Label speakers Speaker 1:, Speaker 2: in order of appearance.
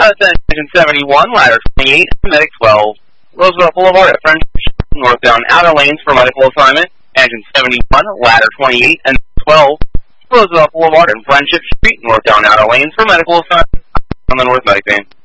Speaker 1: Engine 71, ladder 28, medic 12. Roosevelt Boulevard at Friendship Street, northbound outer lanes for medical assignment. Engine 71, ladder 28, and 12. Roosevelt Boulevard and Friendship Street, northbound outer lanes for medical assignment on the North Medic Band.